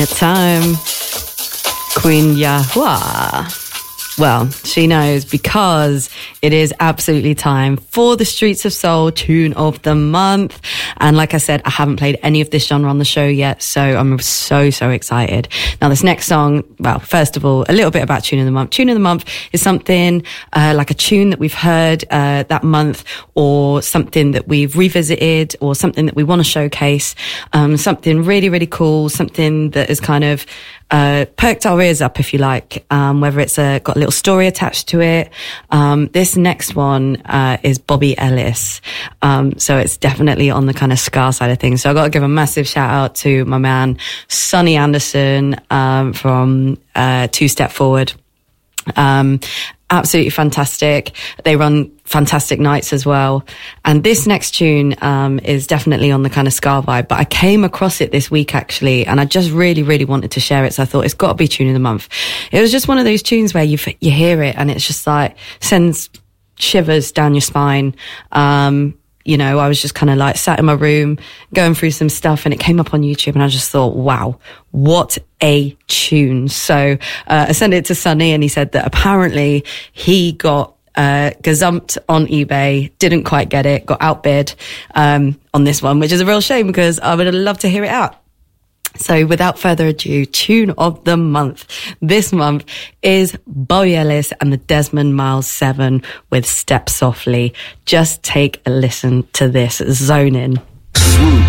it time. Queen Yahua. Well, she knows because it is absolutely time for the Streets of Soul Tune of the Month. And like I said, I haven't played any of this genre on the show yet, so I'm so excited. Now, this next song, well, first of all, a little bit about Tune of the Month. Tune of the Month is something like a tune that we've heard that month, or something that we've revisited, or something that we want to showcase, something really cool, something that is kind of perked our ears up, if you like, whether it's got a little story attached to it. This next one is Bobby Ellis, so it's definitely on the kind of ska side of things. So I've got to give a massive shout out to my man Sonny Anderson from Two Step Forward. Absolutely fantastic. They run fantastic nights as well. And this next tune is definitely on the kind of ska vibe, but I came across it this week actually, and I just really wanted to share it, so I thought it's got to be Tune of the Month. It was just one of those tunes where you hear it and it's just like sends shivers down your spine. You know, I was just kind of like sat in my room going through some stuff, and it came up on YouTube, and I just thought, wow, what a tune. So I sent it to Sonny, and he said that apparently he got gazumped on eBay, didn't quite get it, got outbid on this one, which is a real shame because I would have loved to hear it out. So without further ado, Tune of the Month this month is Bobby Ellis and the Desmond Miles 7 with Step Softly. Just take a listen to this. Zone in.